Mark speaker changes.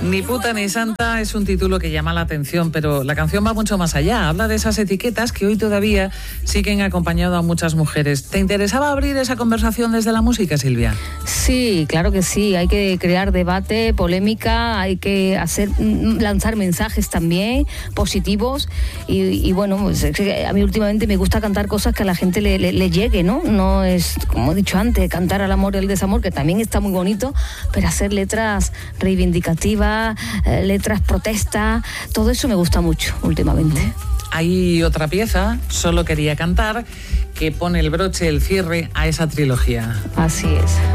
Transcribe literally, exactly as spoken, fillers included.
Speaker 1: Ni puta ni santa es un título que llama la atención, pero la canción va mucho más allá. Habla de esas etiquetas que hoy todavía siguen acompañando a muchas mujeres. ¿Te interesaba abrir esa conversación desde la música, Silvia?
Speaker 2: Sí, claro que sí. Hay que crear debate, polémica, hay que hacer lanzar mensajes también positivos y, y bueno, pues, a mí últimamente me gusta cantar cosas que a la gente le, le, le llegue, ¿no? No es, como he dicho antes, cantar al amor y al desamor, que también está muy bonito, pero hacer letras reivindicativas, eh, letras protesta, todo eso me gusta mucho últimamente.
Speaker 1: Hay otra pieza, Solo quería cantar, que pone el broche, el cierre a esa trilogía.
Speaker 2: Así es.